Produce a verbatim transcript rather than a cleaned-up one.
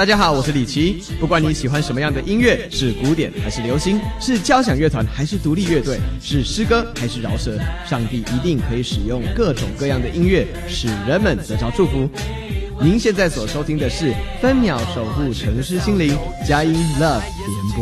大家好，我是李琦。不管你喜欢什么样的音乐，是古典还是流行，是交响乐团还是独立乐队，是诗歌还是饶舌，上帝一定可以使用各种各样的音乐，使人们得着祝福。您现在所收听的是分秒守护城市心灵佳音 Love 联播。